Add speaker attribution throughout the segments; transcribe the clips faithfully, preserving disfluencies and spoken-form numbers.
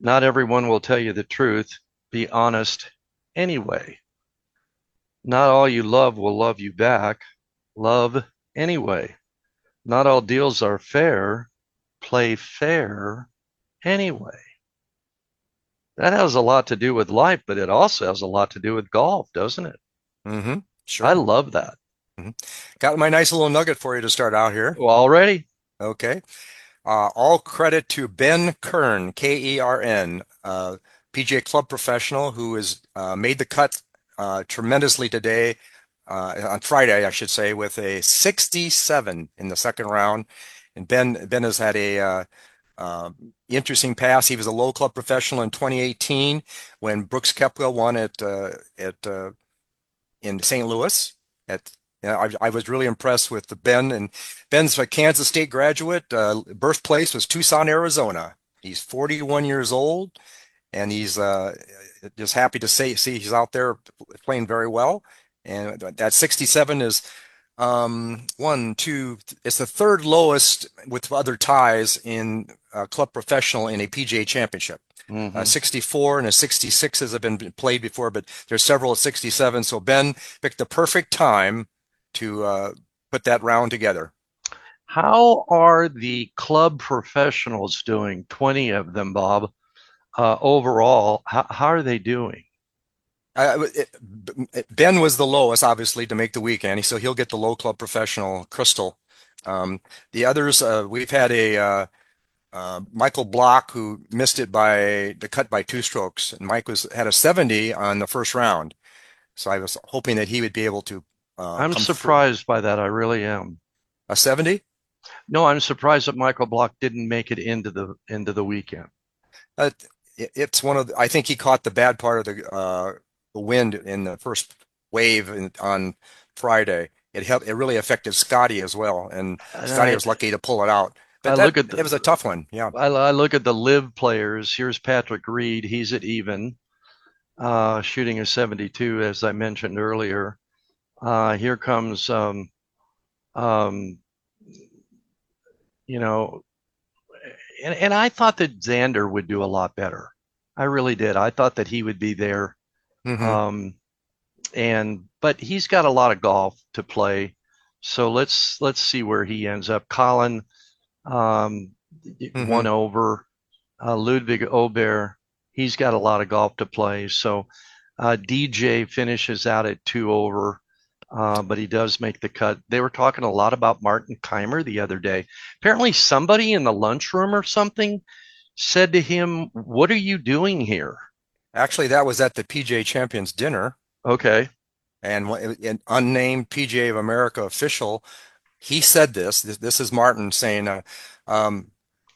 Speaker 1: Not everyone will tell you the truth. Be honest anyway. Not all you love will love you back. Love anyway. Not all deals are fair. Play fair anyway. That has a lot to do with life, but it also has a lot to do with golf, doesn't it?
Speaker 2: Mm-hmm.
Speaker 1: I
Speaker 2: Sure.
Speaker 1: love that.
Speaker 2: hmm Got my nice little nugget for you to start out here.
Speaker 1: Well, already?
Speaker 2: Okay. Uh, all credit to Ben Kern, K E R N, uh, P G A Club professional who has uh, made the cut uh, tremendously today, uh, on Friday, I should say, with a sixty-seven in the second round. And Ben Ben has had a uh, uh, interesting past. He was a low club professional in twenty eighteen when Brooks Koepka won at uh, at uh, in Saint Louis. At you know, I, I was really impressed with the Ben, and Ben's a Kansas State graduate. Uh, birthplace was Tucson, Arizona. He's forty-one years old, and he's uh, just happy to say see he's out there playing very well. And that sixty-seven is um, one, two. It's the third lowest with other ties in uh, club professional in a P G A championship. Uh,
Speaker 1: Mm-hmm.
Speaker 2: sixty-four and a sixty-sixes have been played before, but there's several at sixty-seven. So Ben picked the perfect time to uh, put that round together.
Speaker 1: How are the club professionals doing? twenty of them, Bob. Uh, overall, how, how are they doing?
Speaker 2: Uh, it, Ben was the lowest, obviously, to make the weekend, so he'll get the low club professional crystal. Um, the others, uh, we've had a uh, uh, Michael Block who missed it by the cut by two strokes, and Mike was had a seventy on the first round. So I was hoping that he would be able to uh,
Speaker 1: I'm
Speaker 2: come through.
Speaker 1: surprised by that. I really am.
Speaker 2: A seventy?
Speaker 1: No, I'm surprised that Michael Block didn't make it into the into the weekend.
Speaker 2: Uh, it, it's one of the, I think he caught the bad part of the uh, the wind in the first wave in, on Friday. It helped. It really affected Scotty as well, and
Speaker 1: And
Speaker 2: Scotty
Speaker 1: I
Speaker 2: was lucky to pull it out.
Speaker 1: I
Speaker 2: But
Speaker 1: look
Speaker 2: that
Speaker 1: at
Speaker 2: it was
Speaker 1: the
Speaker 2: a tough one. Yeah.
Speaker 1: I, I look at the live players. Here's Patrick Reed. He's at even, uh, shooting a seventy-two, as I mentioned earlier. Uh, here comes, um, um, you know, and, and I thought that Xander would do a lot better. I really did. I thought that he would be there.
Speaker 2: hmm
Speaker 1: Um, and but he's got a lot of golf to play. So let's let's see where he ends up. Colin, um,
Speaker 2: hmm
Speaker 1: one over. Uh, Ludwig Aubert, he's got a lot of golf to play. So uh, D J finishes out at two over, uh, but he does make the cut. They were talking a lot about Martin Keimer the other day. Apparently, somebody in the lunchroom or something said to him, "What are you doing here?"
Speaker 2: Actually, that was at the P G A Champions dinner,
Speaker 1: Okay.
Speaker 2: and an unnamed P G A of America official, he said this. This, this is Martin saying, uh, um,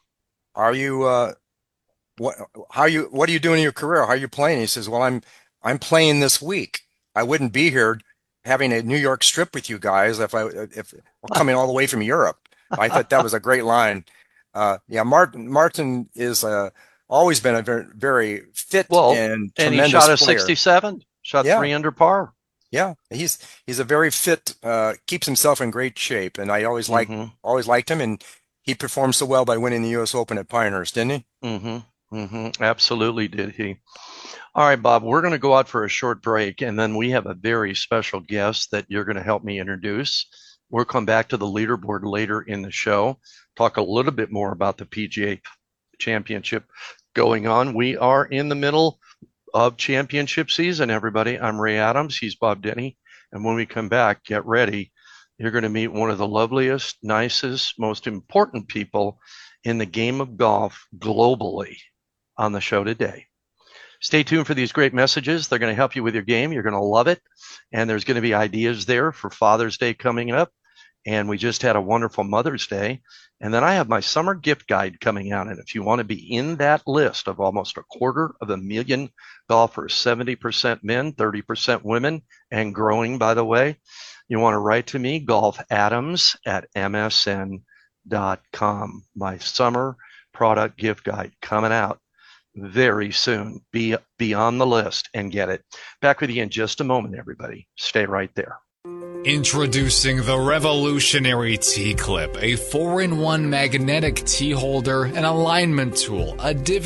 Speaker 2: "Are you uh, what? How you? What are you doing in your career? How are you playing?" He says, "Well, I'm I'm playing this week. I wouldn't be here having a New York strip with you guys if I if coming all the way from Europe." I thought that was a great line. Uh, yeah, Martin Martin is uh, always been a very very fit
Speaker 1: Well,
Speaker 2: and
Speaker 1: and he shot
Speaker 2: tremendous
Speaker 1: a
Speaker 2: player.
Speaker 1: sixty-seven, shot
Speaker 2: Yeah,
Speaker 1: three under par.
Speaker 2: yeah, he's he's a very fit, uh, keeps himself in great shape, and I always like
Speaker 1: Mm-hmm.
Speaker 2: always liked him, and he performed so well by winning the U S Open at Pinehurst, didn't he?
Speaker 1: Mm-hmm. Mm-hmm. Absolutely did he. All right, Bob, we're going to go out for a short break, and then we have a very special guest that you're going to help me introduce. We'll come back to the leaderboard later in the show, talk a little bit more about the P G A Championship going on. We are in the middle of championship season, everybody. I'm Ray Adams. He's Bob Denny. And when we come back, get ready. You're going to meet one of the loveliest, nicest, most important people in the game of golf globally on the show today. Stay tuned for these great messages. They're going to help you with your game. You're going to love it. And there's going to be ideas there for Father's Day coming up. And we just had a wonderful Mother's Day. And then I have my summer gift guide coming out. And if you want to be in that list of almost a quarter of a million golfers, seventy percent men, thirty percent women, and growing, by the way, you want to write to me, golfadams at m s n dot com. My summer product gift guide coming out very soon. Be, be on the list and get it. Back with you in just a moment, everybody. Stay right there.
Speaker 3: Introducing the revolutionary T-Clip, a four in one magnetic T holder, an alignment tool, a div